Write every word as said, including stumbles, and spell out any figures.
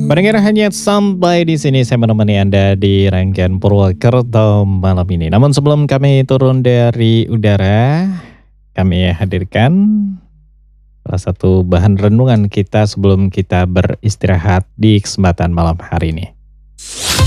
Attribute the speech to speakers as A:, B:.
A: Pendengar hanya sampai di sini saya menemani Anda di rangkaian Purwokerto malam ini. Namun sebelum kami turun dari udara, kami hadirkan salah satu bahan renungan kita sebelum kita beristirahat di kesempatan malam hari ini.